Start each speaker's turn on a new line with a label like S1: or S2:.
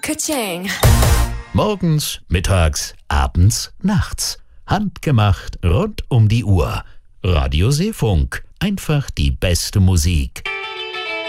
S1: Ka-ching.
S2: Morgens, mittags, abends, nachts. Handgemacht rund um die Uhr. Radio Seefunk. Einfach die beste Musik.